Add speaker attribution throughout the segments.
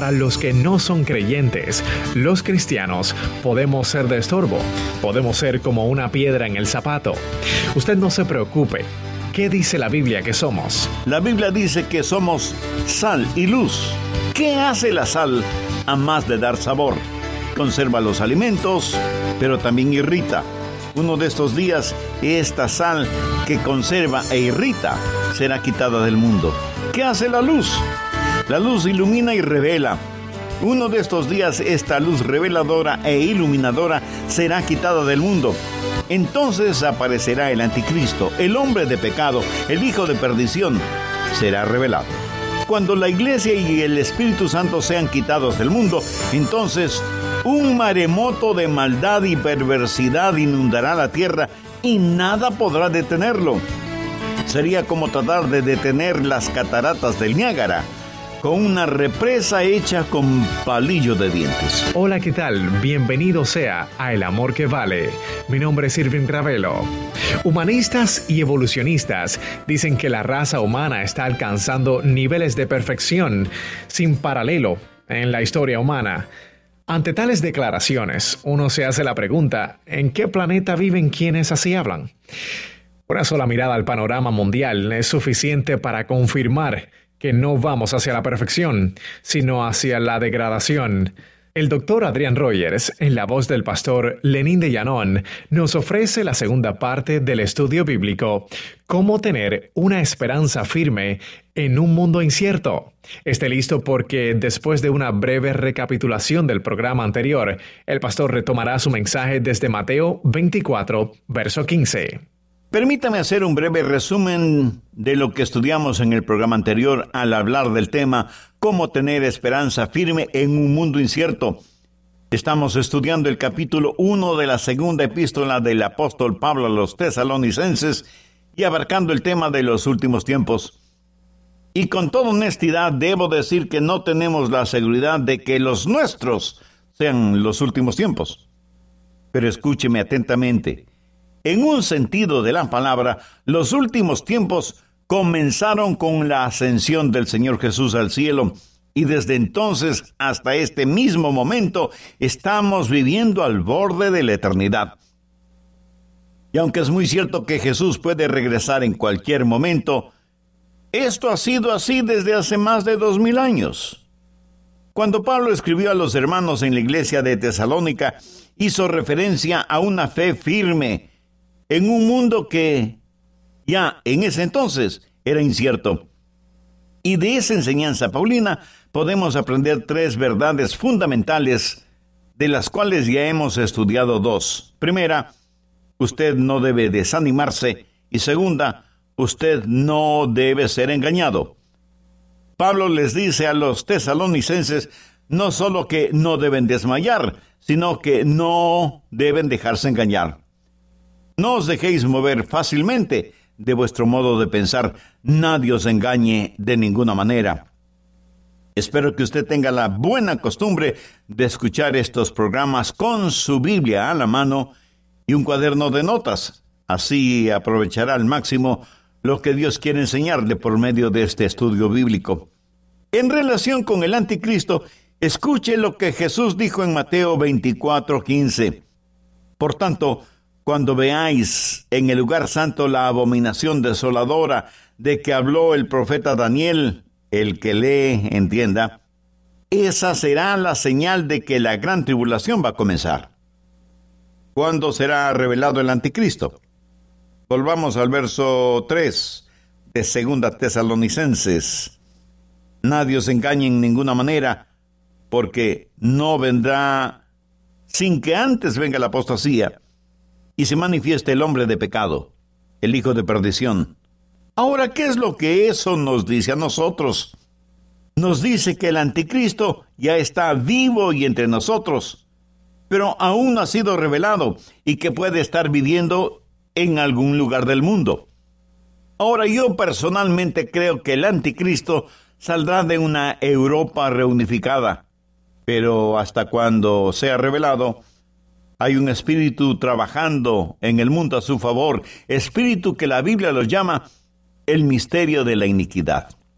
Speaker 1: para los que no son creyentes, los cristianos, podemos ser de estorbo, podemos ser como una piedra en el zapato. Usted no se preocupe. ¿Qué dice la Biblia que somos?
Speaker 2: La Biblia dice que somos sal y luz. ¿Qué hace la sal a más de dar sabor? Conserva los alimentos, pero también irrita. Uno de estos días, esta sal que conserva e irrita será quitada del mundo. ¿Qué hace la luz? La luz ilumina y revela. Uno de estos días, esta luz reveladora e iluminadora será quitada del mundo. Entonces aparecerá el anticristo, el hombre de pecado, el hijo de perdición, será revelado. Cuando la iglesia y el Espíritu Santo sean quitados del mundo, entonces un maremoto de maldad y perversidad inundará la tierra y nada podrá detenerlo. Sería como tratar de detener las cataratas del Niágara con una represa hecha con palillo de dientes.
Speaker 1: Hola, ¿qué tal? Bienvenido sea a El Amor que Vale. Mi nombre es Irving Ravelo. Humanistas y evolucionistas dicen que la raza humana está alcanzando niveles de perfección sin paralelo en la historia humana. Ante tales declaraciones, uno se hace la pregunta, ¿en qué planeta viven quienes así hablan? Una sola mirada al panorama mundial es suficiente para confirmar que no vamos hacia la perfección, sino hacia la degradación. El doctor Adrian Rogers, en la voz del pastor Lenín de Llanón, nos ofrece la segunda parte del estudio bíblico, Cómo tener una esperanza firme en un mundo incierto. Esté listo porque después de una breve recapitulación del programa anterior, el pastor retomará su mensaje desde Mateo 24, verso 15.
Speaker 2: Permítame hacer un breve resumen de lo que estudiamos en el programa anterior al hablar del tema Cómo tener esperanza firme en un mundo incierto. Estamos estudiando el capítulo 1 de la segunda epístola del apóstol Pablo a los Tesalonicenses y abarcando el tema de los últimos tiempos. Y con toda honestidad debo decir que no tenemos la seguridad de que los nuestros sean los últimos tiempos. Pero escúcheme atentamente. En un sentido de la palabra, los últimos tiempos comenzaron con la ascensión del Señor Jesús al cielo, y desde entonces hasta este mismo momento estamos viviendo al borde de la eternidad. Y aunque es muy cierto que Jesús puede regresar en cualquier momento, esto ha sido así desde hace más de 2000 años. Cuando Pablo escribió a los hermanos en la iglesia de Tesalónica, hizo referencia a una fe firme en un mundo que ya en ese entonces era incierto. Y de esa enseñanza paulina podemos aprender 3 verdades fundamentales, de las cuales ya hemos estudiado 2. Primera, usted no debe desanimarse. Y segunda, usted no debe ser engañado. Pablo les dice a los tesalonicenses no solo que no deben desmayar, sino que no deben dejarse engañar. No os dejéis mover fácilmente de vuestro modo de pensar. Nadie os engañe de ninguna manera. Espero que usted tenga la buena costumbre de escuchar estos programas con su Biblia a la mano y un cuaderno de notas. Así aprovechará al máximo lo que Dios quiere enseñarle por medio de este estudio bíblico. En relación con el anticristo, escuche lo que Jesús dijo en Mateo 24:15. Por tanto, cuando veáis en el lugar santo la abominación desoladora de que habló el profeta Daniel, el que lee, entienda, esa será la señal de que la gran tribulación va a comenzar. ¿Cuándo será revelado el anticristo? Volvamos al verso 3 de 2 Tesalonicenses. Nadie os engañe en ninguna manera, porque no vendrá sin que antes venga la apostasía y se manifieste el hombre de pecado, el hijo de perdición. Ahora, ¿qué es lo que eso nos dice a nosotros? Nos dice que el anticristo ya está vivo y entre nosotros, pero aún no ha sido revelado y que puede estar viviendo en algún lugar del mundo. Ahora, yo personalmente creo que el anticristo saldrá de una Europa reunificada, pero hasta cuando sea revelado, hay un espíritu trabajando en el mundo a su favor, espíritu que la Biblia lo llama el misterio de la iniquidad.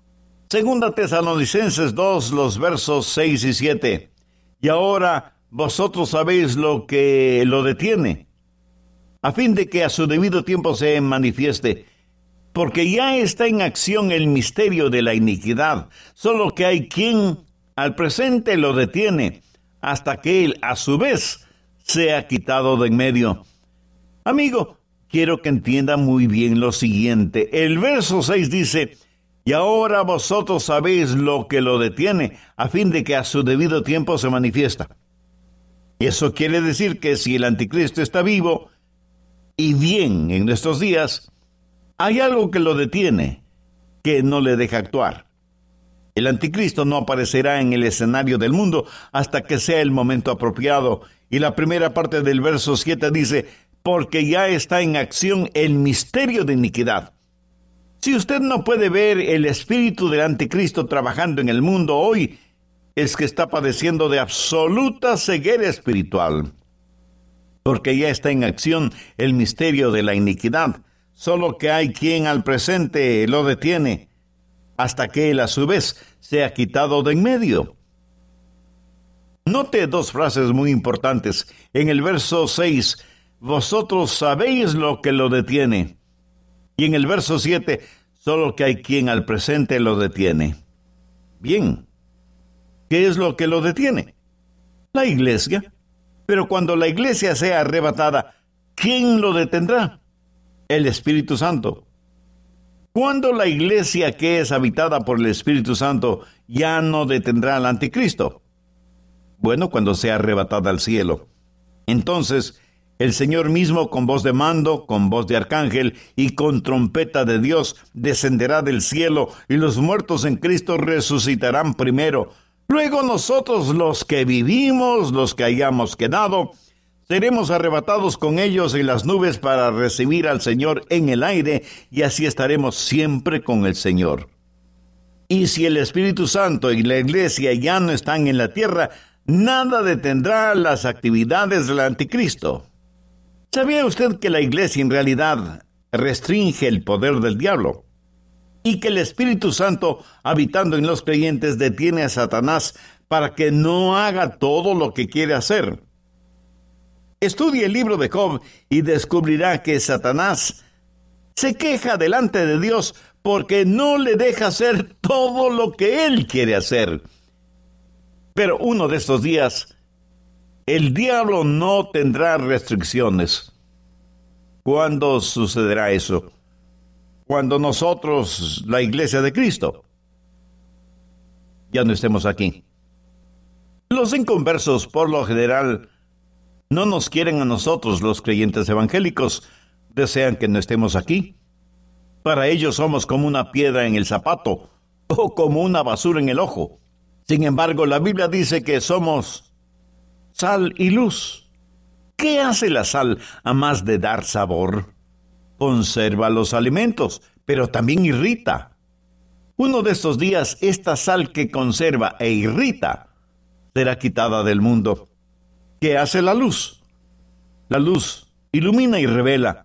Speaker 2: Segunda Tesalonicenses 2, los versos 6 y 7. Y ahora vosotros sabéis lo que lo detiene, a fin de que a su debido tiempo se manifieste, porque ya está en acción el misterio de la iniquidad, solo que hay quien al presente lo detiene, hasta que él a su vez sea quitado de en medio. Amigo, quiero que entienda muy bien lo siguiente. El verso 6 dice: y ahora vosotros sabéis lo que lo detiene, a fin de que a su debido tiempo se manifiesta. Y eso quiere decir que si el anticristo está vivo y bien en nuestros días, hay algo que lo detiene, que no le deja actuar. El anticristo no aparecerá en el escenario del mundo hasta que sea el momento apropiado. Y la primera parte del verso 7 dice: porque ya está en acción el misterio de iniquidad. Si usted no puede ver el espíritu del anticristo trabajando en el mundo hoy, es que está padeciendo de absoluta ceguera espiritual. Porque ya está en acción el misterio de la iniquidad, solo que hay quien al presente lo detiene, hasta que él a su vez sea quitado de en medio. Note dos frases muy importantes. En el verso 6, vosotros sabéis lo que lo detiene. Y en el verso 7, solo que hay quien al presente lo detiene. Bien, ¿qué es lo que lo detiene? La iglesia. Pero cuando la iglesia sea arrebatada, ¿quién lo detendrá? El Espíritu Santo. ¿Cuándo la iglesia que es habitada por el Espíritu Santo ya no detendrá al anticristo? Bueno, cuando sea arrebatada al cielo. Entonces, el Señor mismo, con voz de mando, con voz de arcángel y con trompeta de Dios, descenderá del cielo, y los muertos en Cristo resucitarán primero. Luego nosotros, los que vivimos, los que hayamos quedado, seremos arrebatados con ellos en las nubes para recibir al Señor en el aire, y así estaremos siempre con el Señor. Y si el Espíritu Santo y la iglesia ya no están en la tierra, nada detendrá las actividades del anticristo. ¿Sabía usted que la iglesia en realidad restringe el poder del diablo? Y que el Espíritu Santo, habitando en los creyentes, detiene a Satanás para que no haga todo lo que quiere hacer. Estudie el libro de Job y descubrirá que Satanás se queja delante de Dios porque no le deja hacer todo lo que él quiere hacer. Pero uno de estos días, el diablo no tendrá restricciones. ¿Cuándo sucederá eso? Cuando nosotros, la iglesia de Cristo, ya no estemos aquí. Los inconversos, por lo general, no nos quieren a nosotros, los creyentes evangélicos. Desean que no estemos aquí. Para ellos somos como una piedra en el zapato o como una basura en el ojo. Sin embargo, la Biblia dice que somos sal y luz. ¿Qué hace la sal a más de dar sabor? Conserva los alimentos, pero también irrita. Uno de estos días, esta sal que conserva e irrita será quitada del mundo. ¿Qué hace la luz? La luz ilumina y revela.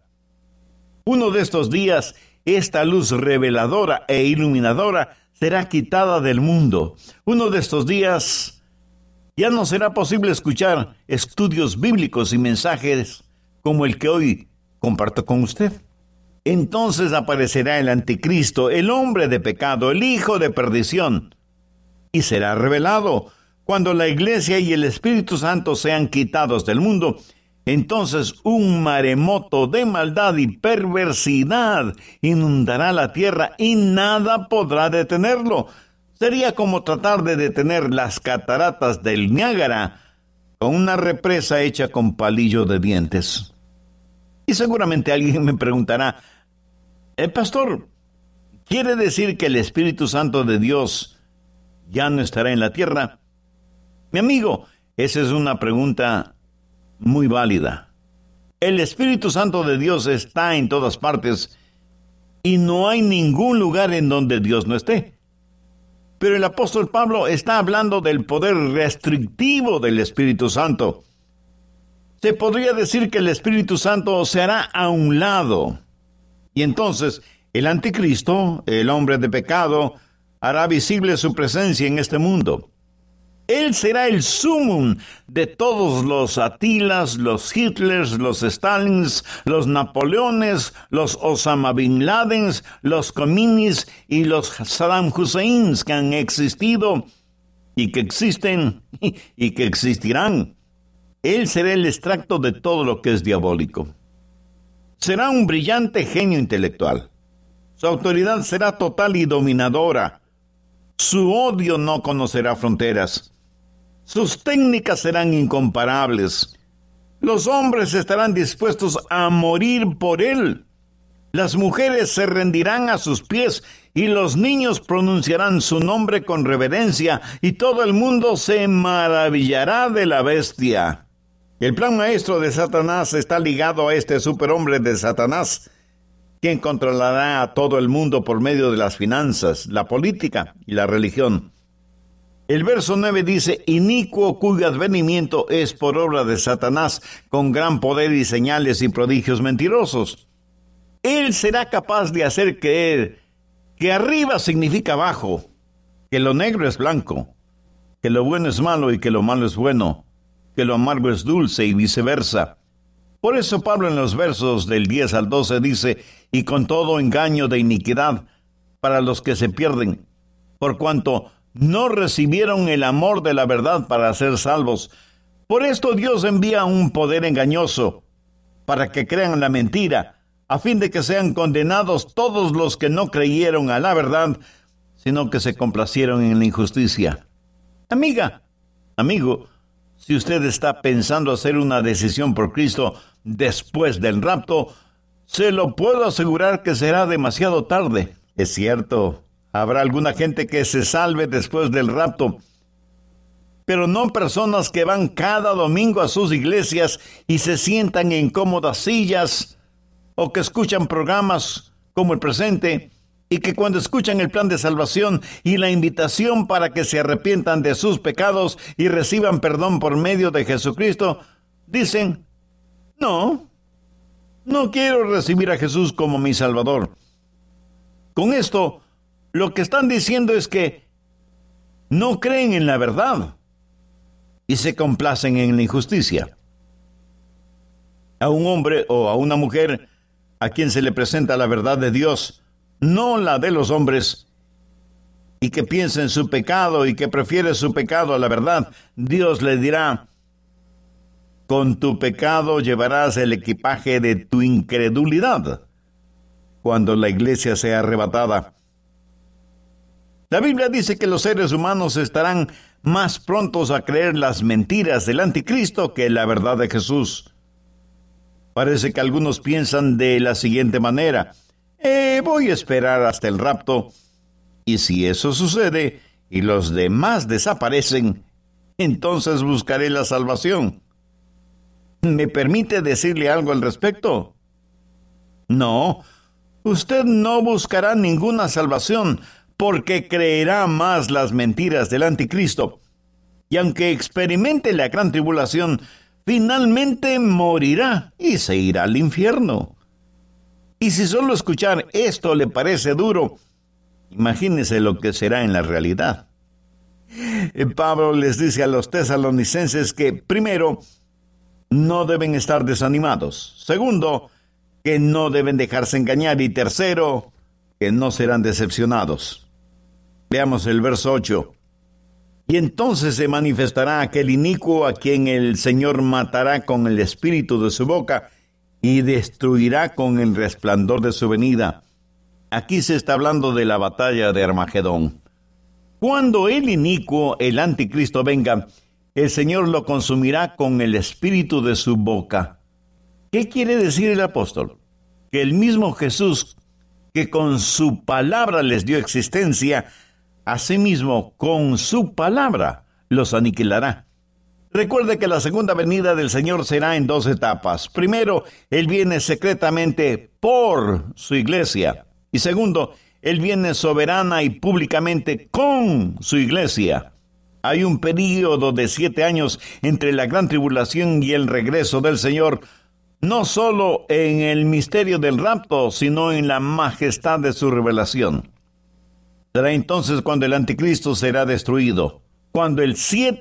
Speaker 2: Uno de estos días, esta luz reveladora e iluminadora será quitada del mundo. Uno de estos días, ya no será posible escuchar estudios bíblicos y mensajes como el que hoy comparto con usted. Entonces aparecerá el anticristo, el hombre de pecado, el hijo de perdición, y será revelado. Cuando la iglesia y el Espíritu Santo sean quitados del mundo, entonces un maremoto de maldad y perversidad inundará la tierra y nada podrá detenerlo. Sería como tratar de detener las cataratas del Niágara con una represa hecha con palillo de dientes. Y seguramente alguien me preguntará: pastor, ¿quiere decir que el Espíritu Santo de Dios ya no estará en la tierra? Mi amigo, esa es una pregunta muy válida. El Espíritu Santo de Dios está en todas partes y no hay ningún lugar en donde Dios no esté. Pero el apóstol Pablo está hablando del poder restrictivo del Espíritu Santo. Se podría decir que el Espíritu Santo se hará a un lado. Y entonces el anticristo, el hombre de pecado, hará visible su presencia en este mundo. Él será el sumum de todos los Atilas, los Hitlers, los Stalins, los Napoleones, los Osama Bin Ladens, los Khomeini's y los Saddam Husseins que han existido y que existen y que existirán. Él será el extracto de todo lo que es diabólico. Será un brillante genio intelectual. Su autoridad será total y dominadora. Su odio no conocerá fronteras. Sus técnicas serán incomparables. Los hombres estarán dispuestos a morir por él. Las mujeres se rendirán a sus pies y los niños pronunciarán su nombre con reverencia y todo el mundo se maravillará de la bestia. El plan maestro de Satanás está ligado a este superhombre de Satanás, quien controlará a todo el mundo por medio de las finanzas, la política y la religión. El verso 9 dice: inicuo cuyo advenimiento es por obra de Satanás, con gran poder y señales y prodigios mentirosos. Él será capaz de hacer creer que arriba significa abajo, que lo negro es blanco, que lo bueno es malo y que lo malo es bueno, que lo amargo es dulce y viceversa. Por eso Pablo en los versos del 10 al 12 dice: y con todo engaño de iniquidad para los que se pierden, por cuanto no recibieron el amor de la verdad para ser salvos. Por esto Dios envía un poder engañoso, para que crean la mentira, a fin de que sean condenados todos los que no creyeron a la verdad, sino que se complacieron en la injusticia. Amiga, amigo, si usted está pensando hacer una decisión por Cristo después del rapto, se lo puedo asegurar que será demasiado tarde. Es cierto, habrá alguna gente que se salve después del rapto, pero no personas que van cada domingo a sus iglesias y se sientan en cómodas sillas, o que escuchan programas como el presente, y que cuando escuchan el plan de salvación y la invitación para que se arrepientan de sus pecados y reciban perdón por medio de Jesucristo, dicen: no quiero recibir a Jesús como mi Salvador. Con esto, lo que están diciendo es que no creen en la verdad y se complacen en la injusticia. A un hombre o a una mujer a quien se le presenta la verdad de Dios, no la de los hombres, y que piensa en su pecado y que prefiere su pecado a la verdad, Dios le dirá: con tu pecado llevarás el equipaje de tu incredulidad cuando la iglesia sea arrebatada. La Biblia dice que los seres humanos estarán más prontos a creer las mentiras del anticristo que la verdad de Jesús. Parece que algunos piensan de la siguiente manera: voy a esperar hasta el rapto, y si eso sucede y los demás desaparecen, entonces buscaré la salvación. ¿Me permite decirle algo al respecto? No, usted no buscará ninguna salvación, porque creerá más las mentiras del anticristo. Y aunque experimente la gran tribulación, finalmente morirá y se irá al infierno. Y si solo escuchar esto le parece duro, imagínese lo que será en la realidad. Pablo les dice a los tesalonicenses que, primero, no deben estar desanimados. Segundo, que no deben dejarse engañar. Y tercero, que no serán decepcionados. Veamos el verso 8. Y entonces se manifestará aquel inicuo a quien el Señor matará con el espíritu de su boca y destruirá con el resplandor de su venida. Aquí se está hablando de la batalla de Armagedón. Cuando el inicuo, el anticristo, venga, el Señor lo consumirá con el espíritu de su boca. ¿Qué quiere decir el apóstol? Que el mismo Jesús, que con su palabra les dio existencia, asimismo con su palabra los aniquilará. Recuerde que la segunda venida del Señor será en 2 etapas. Primero, Él viene secretamente por su iglesia. Y segundo, Él viene soberana y públicamente con su iglesia. Hay un período de 7 años entre la gran tribulación y el regreso del Señor, no solo en el misterio del rapto, sino en la majestad de su revelación. Será entonces cuando el anticristo será destruido, cuando el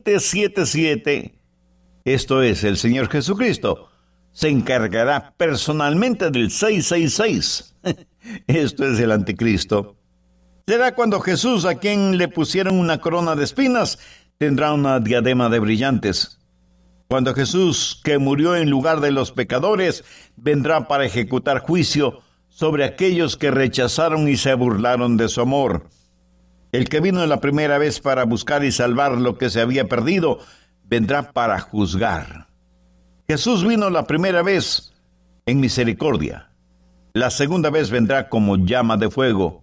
Speaker 2: 777, esto es, el Señor Jesucristo, se encargará personalmente del 666. Esto es el anticristo. Será cuando Jesús, a quien le pusieron una corona de espinas, tendrá una diadema de brillantes. Cuando Jesús, que murió en lugar de los pecadores, vendrá para ejecutar juicio sobre aquellos que rechazaron y se burlaron de su amor. El que vino la primera vez para buscar y salvar lo que se había perdido, vendrá para juzgar. Jesús vino la primera vez en misericordia. La segunda vez vendrá como llama de fuego.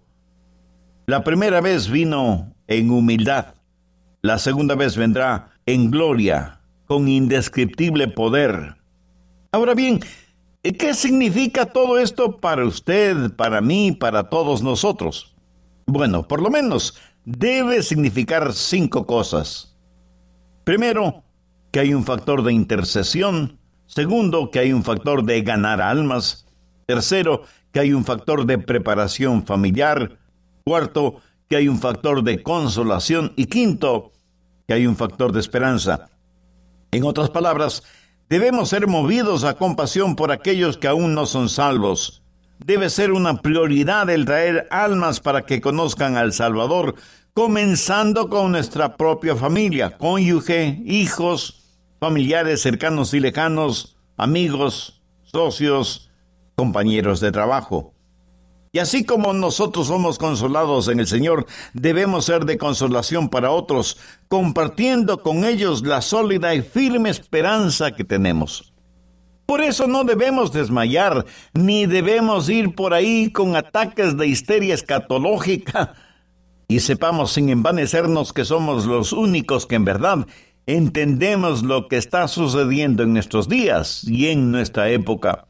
Speaker 2: La primera vez vino en humildad. La segunda vez vendrá en gloria, con indescriptible poder. Ahora bien, ¿qué significa todo esto para usted, para mí, para todos nosotros? Bueno, por lo menos debe significar 5 cosas. Primero, que hay un factor de intercesión. Segundo, que hay un factor de ganar almas. Tercero, que hay un factor de preparación familiar. Cuarto, que hay un factor de consolación. Y quinto, que hay un factor de esperanza. En otras palabras, debemos ser movidos a compasión por aquellos que aún no son salvos. Debe ser una prioridad el traer almas para que conozcan al Salvador, comenzando con nuestra propia familia, cónyuge, hijos, familiares cercanos y lejanos, amigos, socios, compañeros de trabajo. Y así como nosotros somos consolados en el Señor, debemos ser de consolación para otros, compartiendo con ellos la sólida y firme esperanza que tenemos. Por eso no debemos desmayar, ni debemos ir por ahí con ataques de histeria escatológica. Y sepamos sin envanecernos que somos los únicos que en verdad entendemos lo que está sucediendo en nuestros días y en nuestra época.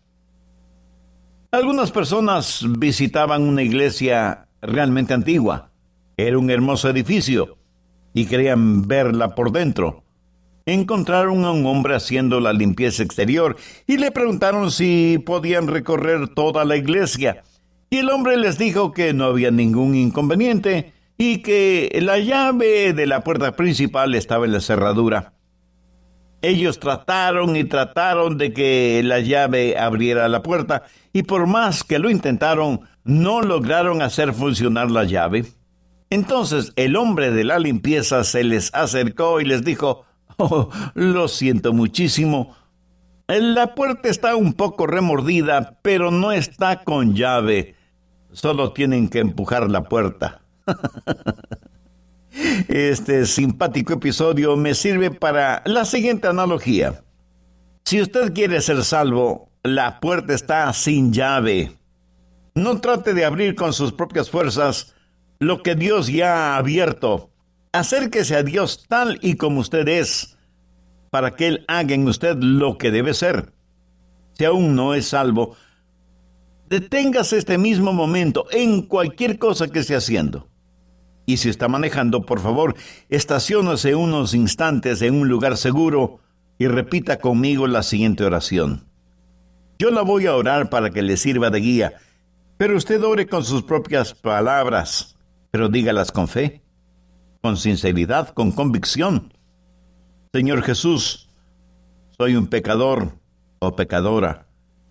Speaker 2: Algunas personas visitaban una iglesia realmente antigua. Era un hermoso edificio y querían verla por dentro. Encontraron a un hombre haciendo la limpieza exterior y le preguntaron si podían recorrer toda la iglesia. Y el hombre les dijo que no había ningún inconveniente y que la llave de la puerta principal estaba en la cerradura. Ellos trataron y trataron de que la llave abriera la puerta y por más que lo intentaron, no lograron hacer funcionar la llave. Entonces el hombre de la limpieza se les acercó y les dijo: «Oh, lo siento muchísimo. La puerta está un poco remordida, pero no está con llave. Solo tienen que empujar la puerta». Este simpático episodio me sirve para la siguiente analogía. Si usted quiere ser salvo, la puerta está sin llave. No trate de abrir con sus propias fuerzas lo que Dios ya ha abierto. Acérquese a Dios tal y como usted es, para que Él haga en usted lo que debe ser. Si aún no es salvo, deténgase este mismo momento en cualquier cosa que esté haciendo. Y si está manejando, por favor, estaciónese unos instantes en un lugar seguro y repita conmigo la siguiente oración. Yo la voy a orar para que le sirva de guía, pero usted ore con sus propias palabras, pero dígalas con fe, con sinceridad, con convicción. Señor Jesús, soy un pecador o pecadora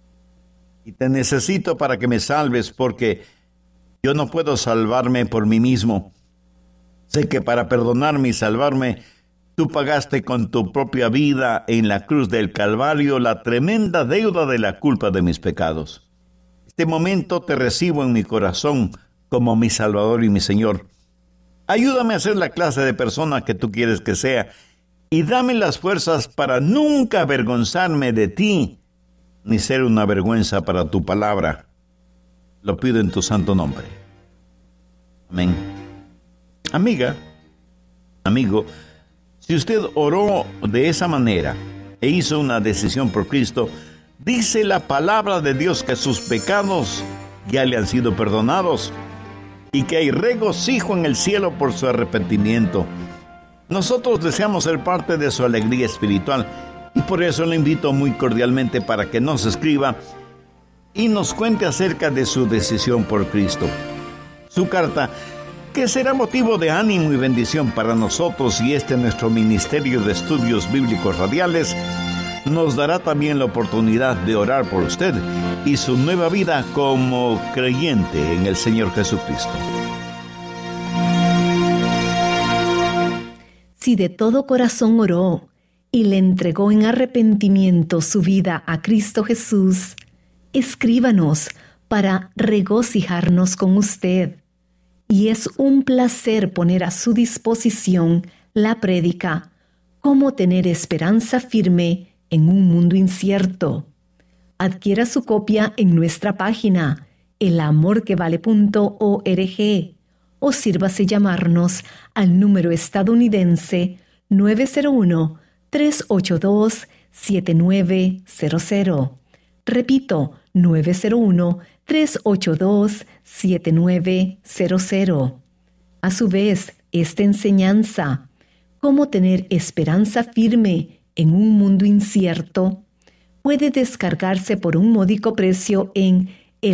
Speaker 2: y te necesito para que me salves porque yo no puedo salvarme por mí mismo. Sé que para perdonarme y salvarme, tú pagaste con tu propia vida en la cruz del Calvario la tremenda deuda de la culpa de mis pecados. Este momento te recibo en mi corazón como mi Salvador y mi Señor. Ayúdame a ser la clase de persona que tú quieres que sea y dame las fuerzas para nunca avergonzarme de ti, ni ser una vergüenza para tu palabra. Lo pido en tu santo nombre. Amén. Amiga, amigo, si usted oró de esa manera e hizo una decisión por Cristo, dice la palabra de Dios que sus pecados ya le han sido perdonados y que hay regocijo en el cielo por su arrepentimiento. Nosotros deseamos ser parte de su alegría espiritual y por eso le invito muy cordialmente para que nos escriba y nos cuente acerca de su decisión por Cristo. Su carta que será motivo de ánimo y bendición para nosotros, y nuestro Ministerio de Estudios Bíblicos Radiales nos dará también la oportunidad de orar por usted y su nueva vida como creyente en el Señor Jesucristo.
Speaker 3: Si de todo corazón oró y le entregó en arrepentimiento su vida a Cristo Jesús, escríbanos para regocijarnos con usted. Y es un placer poner a su disposición la prédica Cómo tener esperanza firme en un mundo incierto. Adquiera su copia en nuestra página elamorquevale.org o sírvase llamarnos al número estadounidense 901-382-7900. Repito, 901-382-7900. A su vez, esta enseñanza, Cómo tener esperanza firme en un mundo incierto, puede descargarse por un módico precio en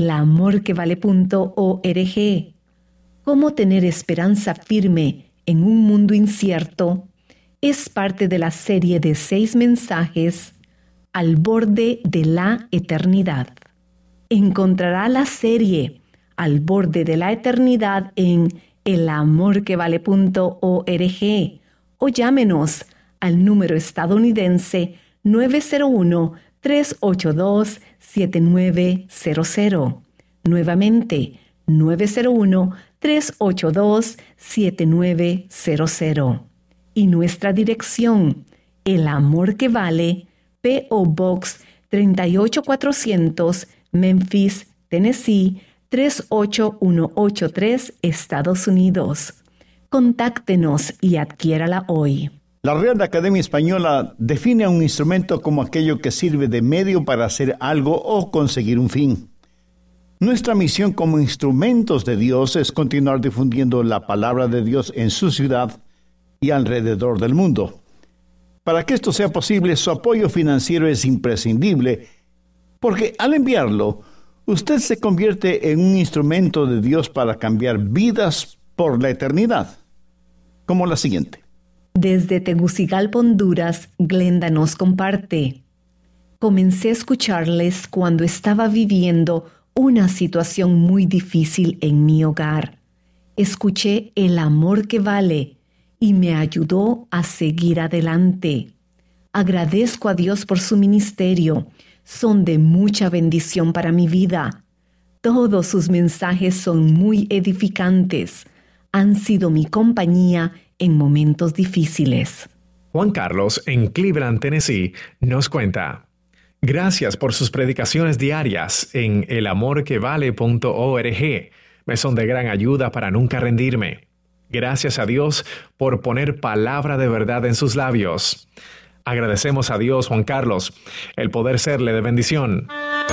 Speaker 3: elamorquevale.org. Cómo tener esperanza firme en un mundo incierto es parte de la serie de 6 mensajes Al borde de la eternidad. Encontrará la serie Al borde de la eternidad en elamorquevale.org o llámenos al número estadounidense 901-382-7900. Nuevamente, 901-382-7900. Y nuestra dirección, El Amor que Vale, P.O. Box 38400, Memphis, Tennessee 38183, Estados Unidos. Contáctenos y adquiérala hoy.
Speaker 2: La Real Academia Española define a un instrumento como aquello que sirve de medio para hacer algo o conseguir un fin. Nuestra misión como instrumentos de Dios es continuar difundiendo la palabra de Dios en su ciudad y alrededor del mundo. Para que esto sea posible, su apoyo financiero es imprescindible, porque al enviarlo, usted se convierte en un instrumento de Dios para cambiar vidas por la eternidad, como la siguiente.
Speaker 3: Desde Tegucigalpa, Honduras, Glenda nos comparte: comencé a escucharles cuando estaba viviendo una situación muy difícil en mi hogar. Escuché El Amor que Vale y me ayudó a seguir adelante. Agradezco a Dios por su ministerio. Son de mucha bendición para mi vida. Todos sus mensajes son muy edificantes. Han sido mi compañía en momentos difíciles.
Speaker 1: Juan Carlos, en Cleveland, Tennessee, nos cuenta: gracias por sus predicaciones diarias en elamorquevale.org. Me son de gran ayuda para nunca rendirme. Gracias a Dios por poner palabra de verdad en sus labios. Agradecemos a Dios, Juan Carlos, el poder serle de bendición.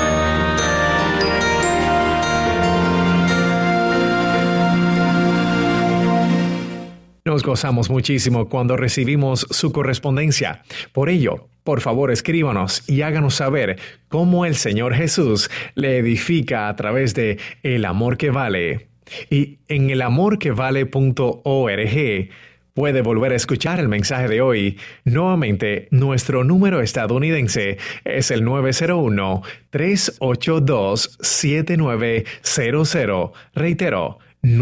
Speaker 1: Nos gozamos muchísimo cuando recibimos su correspondencia. Por ello, por favor, escríbanos y háganos saber cómo el Señor Jesús le edifica a través de El Amor que Vale. Y en elamorquevale.org puede volver a escuchar el mensaje de hoy. Nuevamente, nuestro número estadounidense es el 901-382-7900. Reitero,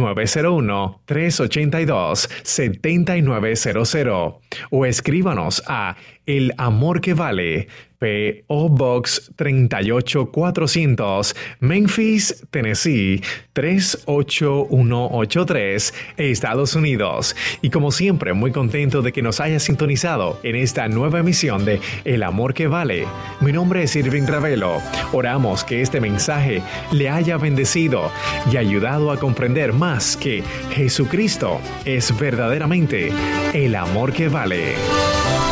Speaker 1: 901-382-7900 o escríbanos a El Amor que Vale, P.O. Box 38400, Memphis, Tennessee 38183, Estados Unidos. Y como siempre, muy contento de que nos haya sintonizado en esta nueva emisión de El Amor que Vale. Mi nombre es Irving Ravelo. Oramos que este mensaje le haya bendecido y ayudado a comprender más que Jesucristo es verdaderamente el amor que vale.